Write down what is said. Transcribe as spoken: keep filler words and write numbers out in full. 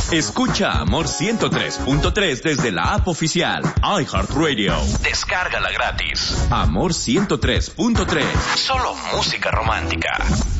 Escucha Amor ciento tres punto tres desde la app oficial iHeartRadio. Descárgala gratis. Amor ciento tres punto tres. Solo música romántica.